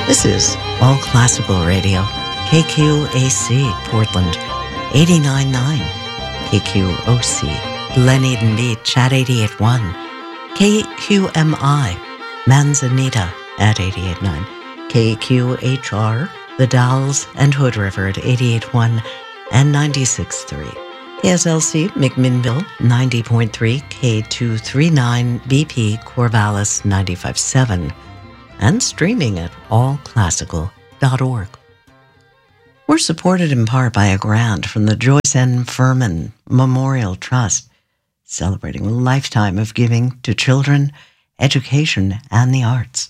This is All Classical Radio, KQAC, Portland, 89.9, KQOC, Glen Eden Beach at 88.1, KQMI, Manzanita at 88.9, KQHR, The Dalles and Hood River at 88.1 and 96.3. KSLC, McMinnville, 90.3, K239, BP, Corvallis, 95.7, and streaming at allclassical.org. We're supported in part by a grant from the Joyce N. Furman Memorial Trust, celebrating a lifetime of giving to children, education, and the arts.